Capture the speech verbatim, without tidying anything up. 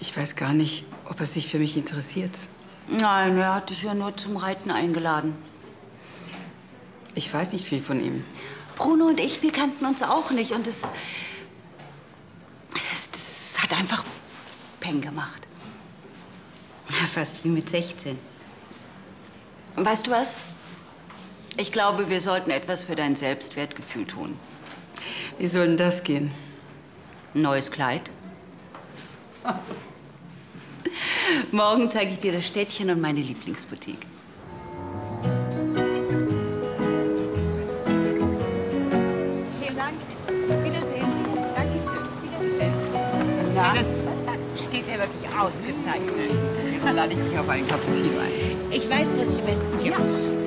Ich weiß gar nicht, ob er sich für mich interessiert. Nein, er hat dich ja nur zum Reiten eingeladen. Ich weiß nicht viel von ihm. Bruno und ich, wir kannten uns auch nicht. Und es, es, es hat einfach Peng gemacht. Ja, fast wie mit sechzehn. Und weißt du was? Ich glaube, wir sollten etwas für dein Selbstwertgefühl tun. Wie soll denn das gehen? Ein neues Kleid. Morgen zeige ich dir das Städtchen und meine Lieblingsboutique. Vielen Dank. Wiedersehen. Dankeschön. Wiedersehen. Na? Das steht ja wirklich ausgezeichnet. Jetzt lade ich mich auf einen Cappuccino ein. Ich weiß, was die Besten gibt. Ja.